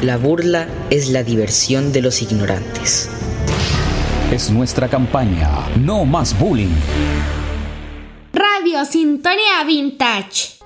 La burla es la diversión de los ignorantes. Es nuestra campaña. No más bullying. Radio Sintonía Vintage.